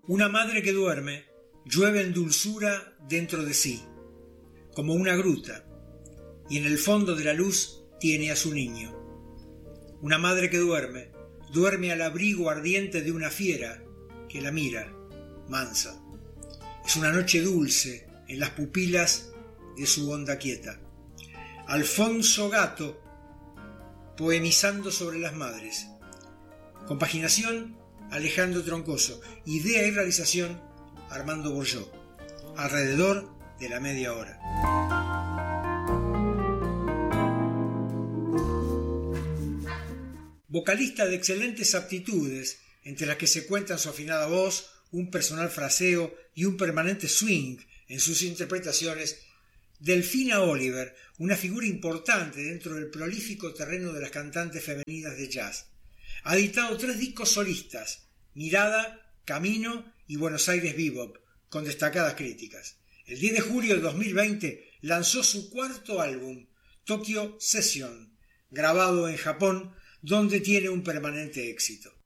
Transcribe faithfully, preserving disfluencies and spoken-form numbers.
Una madre que duerme, llueve en dulzura dentro de sí, como una gruta, y en el fondo de la luz tiene a su niño. Una madre que duerme, duerme al abrigo ardiente de una fiera que la mira, mansa. Es una noche dulce en las pupilas de su onda quieta. Alfonso Gatto, poemizando sobre las madres. Compaginación, Alejandro Troncoso. Idea y realización, Armando Bourgeot. Alrededor de la media hora. Vocalista de excelentes aptitudes, entre las que se cuentan su afinada voz, un personal fraseo y un permanente swing en sus interpretaciones, Delfina Oliver, una figura importante dentro del prolífico terreno de las cantantes femeninas de jazz. Ha editado tres discos solistas, Mirada, Camino y Buenos Aires Bebop, con destacadas críticas. El diez de julio de dos mil veinte lanzó su cuarto álbum, Tokyo Session, grabado en Japón, donde tiene un permanente éxito.